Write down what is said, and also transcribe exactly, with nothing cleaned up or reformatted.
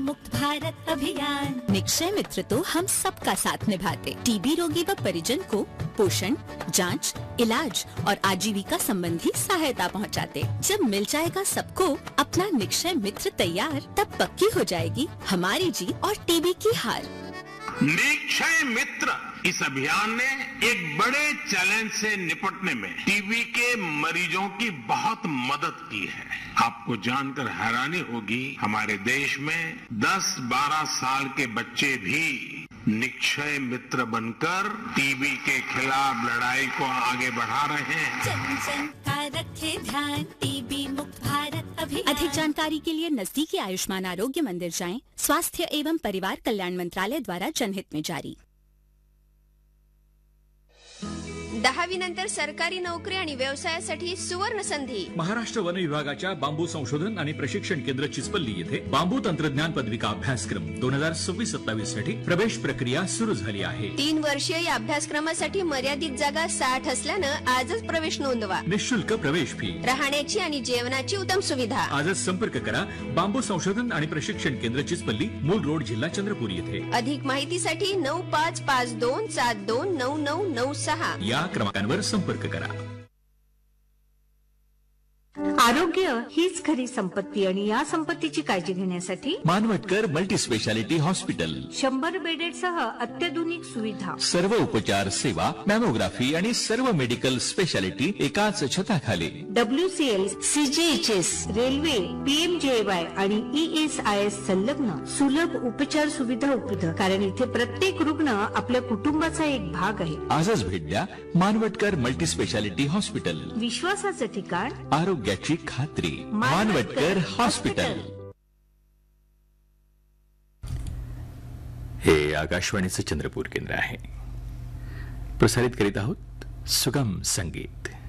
मुक्त भारत अभियान। निक्षय मित्र तो हम सबका साथ निभाते, टीबी रोगी व परिजन को पोषण, जांच, इलाज और आजीविका संबंधी सहायता पहुंचाते। जब मिल जाएगा सबको अपना निक्षय मित्र तैयार, तब पक्की हो जाएगी हमारी जीत और टीबी की हार। निक्षय मित्र इस अभियान ने एक बड़े चैलेंज से निपटने में टीबी के मरीजों की बहुत मदद की है। आपको जानकर हैरानी होगी, हमारे देश में दस बारह साल के बच्चे भी निक्षय मित्र बनकर टीबी के खिलाफ लड़ाई को आगे बढ़ा रहे हैं। जन जन का रखे ध्यान, टीबी मुक्त भारत अभियान। अधिक जानकारी के लिए नजदीकी आयुष्मान आरोग्य मंदिर जाएं। स्वास्थ्य एवं परिवार कल्याण मंत्रालय द्वारा जनहित में जारी। दहावी नंतर सरकारी नोकरी आणि व्यवसायासाठी सुवर्ण संधी। महाराष्ट्र वन विभागाच्या बांबू संशोधन आणि प्रशिक्षण केंद्र चिचपल्ली येथे बांबू तंत्रज्ञान पदविका अभ्यासक्रम दोन हजार सव्वीस सत्तावीस साठी प्रवेश प्रक्रिया सुरू झाली आहे। तीन वर्षीय या अभ्यासक्रमासाठी मर्यादित जागा साठ असल्यानं आजच प्रवेश नोंदवा। निःशुल्क प्रवेश फी, राहण्याची आणि जेवणाची उत्तम सुविधा। आजच संपर्क करा बांबू संशोधन आणि प्रशिक्षण केंद्र चिचपल्ली, मूल रोड, जिल्हा चंद्रपूर येथे। अधिक माहितीसाठी नऊ पाच पाच दोन सात दोन नऊ नऊ नऊ सहा या क्रमांकावर संपर्क करा। आरोग्य हीच खरी संपत्ती आणि या संपत्तीची काळजी घेण्यासाठी मानवटकर मल्टी स्पेशालिटी हॉस्पिटल, शंभर बेडेड सह अत्याधुनिक सुविधा, सर्व उपचार सेवा, मॅमोग्राफी आणि सर्व मेडिकल स्पेशालिटी एकाच छताखाली। डब्ल्यू सी एल, सी जी H S, railway, P M जे वाय आणि ई एस आय एस संलग्न सुलभ उपचार सुविधा उपलब्ध, कारण इथे प्रत्येक रुग्ण आपल्या कुटुंबाचा एक भाग आहे। आजच भेट द्या मानवटकर मल्टी स्पेशालिटी हॉस्पिटल, विश्वासाचं ठिकाण, आरोग्याची खात्री, मानवटकर हॉस्पिटल। हे आकाशवाणीचं चंद्रपूर केंद्र आहे। प्रसारित करीत आहोत सुगम संगीत।